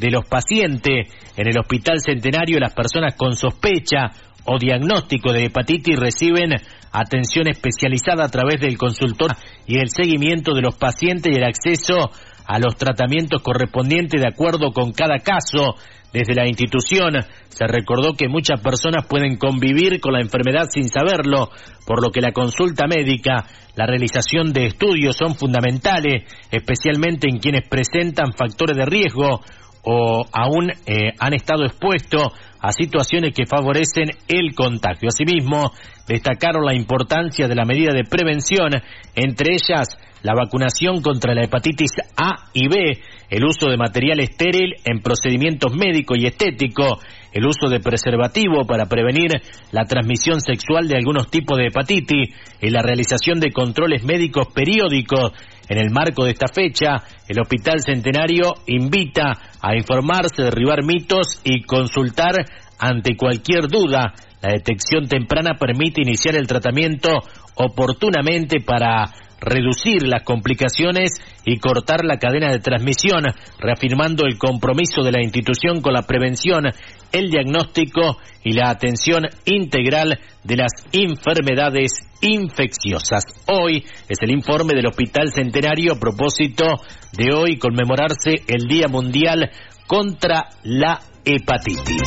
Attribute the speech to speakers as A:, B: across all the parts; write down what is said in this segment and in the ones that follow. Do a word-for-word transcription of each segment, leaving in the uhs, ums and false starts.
A: de los pacientes. En el Hospital Centenario, las personas con sospecha o diagnóstico de hepatitis reciben atención especializada a través del consultorio y el seguimiento de los pacientes y el acceso a los tratamientos correspondientes de acuerdo con cada caso. Desde la institución se recordó que muchas personas pueden convivir con la enfermedad sin saberlo, por lo que la consulta médica, la realización de estudios son fundamentales, especialmente en quienes presentan factores de riesgo o aún eh, han estado expuestos a situaciones que favorecen el contagio. Asimismo, destacaron la importancia de la medida de prevención, entre ellas la vacunación contra la hepatitis A y B, el uso de material estéril en procedimientos médicos y estéticos, el uso de preservativo para prevenir la transmisión sexual de algunos tipos de hepatitis y la realización de controles médicos periódicos. En el marco de esta fecha, el Hospital Centenario invita a informarse, derribar mitos y consultar ante cualquier duda. La detección temprana permite iniciar el tratamiento oportunamente para reducir las complicaciones y cortar la cadena de transmisión, reafirmando el compromiso de la institución con la prevención, el diagnóstico y la atención integral de las enfermedades infecciosas. Hoy es el informe del Hospital Centenario a propósito de hoy conmemorarse el Día Mundial contra la Hepatitis.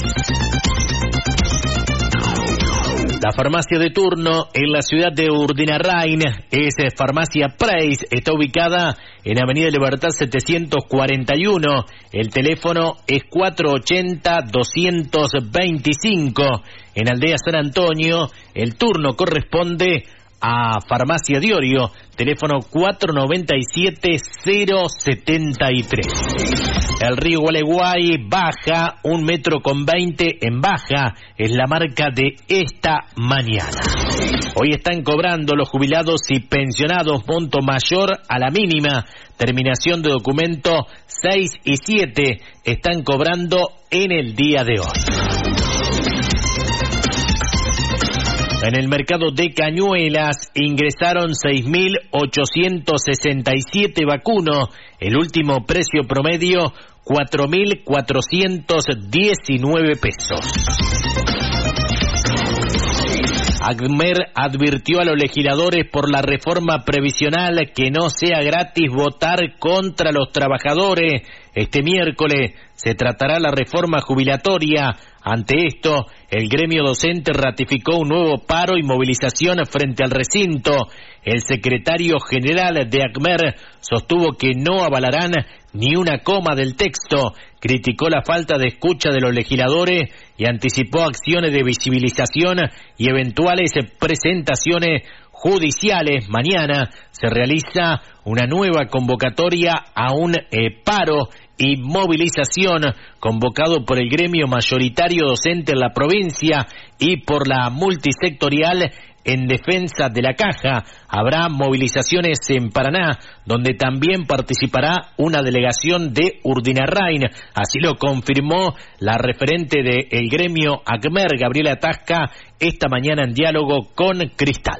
A: La farmacia de turno en la ciudad de Urdinarrain es Farmacia Preis, está ubicada en Avenida Libertad setecientos cuarenta y uno, el teléfono es cuatro ochenta, doscientos veinticinco, en Aldea San Antonio el turno corresponde a Farmacia Diorio, teléfono cuatro noventa y siete, cero setenta y tres. El río Gualeguay baja un metro con veinte en baja, es la marca de esta mañana. Hoy están cobrando los jubilados y pensionados monto mayor a la mínima, terminación de documento seis y siete, están cobrando en el día de hoy. En el mercado de Cañuelas ingresaron seis mil ochocientos sesenta y siete vacunos, el último precio promedio cuatro mil cuatrocientos diecinueve pesos. ACMER advirtió a los legisladores por la reforma previsional que no sea gratis votar contra los trabajadores. Este miércoles se tratará la reforma jubilatoria. Ante esto, el gremio docente ratificó un nuevo paro y movilización frente al recinto. El secretario general de ACMER sostuvo que no avalarán ni una coma del texto, criticó la falta de escucha de los legisladores y anticipó acciones de visibilización y eventuales presentaciones judiciales. Mañana se realiza una nueva convocatoria a un eh, paro y movilización convocado por el gremio mayoritario docente en la provincia y por la multisectorial en defensa de la caja. Habrá movilizaciones en Paraná, donde también participará una delegación de Urdinarrain. Así lo confirmó la referente del gremio ACMER, Gabriela Tasca, esta mañana en diálogo con Cristal.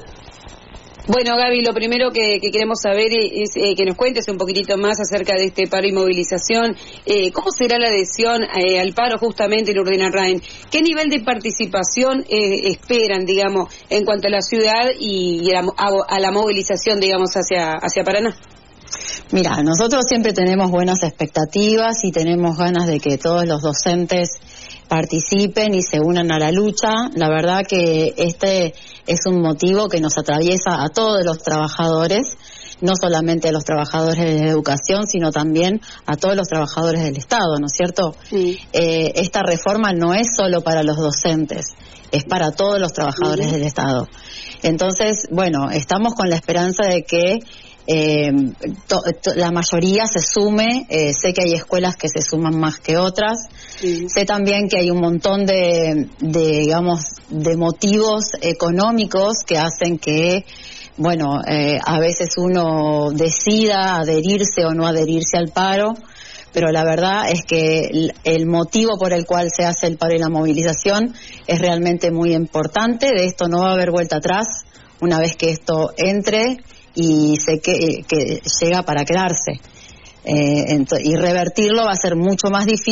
B: Bueno, Gaby, lo primero que, que queremos saber es eh, que nos cuentes un poquitito más acerca de este paro y movilización. Eh, ¿Cómo será la adhesión eh, al paro justamente en Urdinarrain? ¿Qué nivel de participación eh, esperan, digamos, en cuanto a la ciudad y, y a, a, a la movilización, digamos, hacia, hacia Paraná?
C: Mira, nosotros siempre tenemos buenas expectativas y tenemos ganas de que todos los docentes participen y se unan a la lucha. La verdad que este es un motivo que nos atraviesa a todos los trabajadores, no solamente a los trabajadores de educación, sino también a todos los trabajadores del Estado, ¿no es cierto? Sí. Eh, esta reforma no es solo para los docentes, es para todos los trabajadores sí. del Estado. Entonces, bueno, estamos con la esperanza de que Eh, to, to, la mayoría se sume. eh, sé que hay escuelas que se suman más que otras, sí. sé también que hay un montón de, de digamos, de motivos económicos que hacen que, bueno, eh, a veces uno decida adherirse o no adherirse al paro, pero la verdad es que el, el motivo por el cual se hace el paro y la movilización es realmente muy importante. De esto no va a haber vuelta atrás una vez que esto entre y sé que, que llega para quedarse. Eh, ent- y revertirlo va a ser mucho más difícil.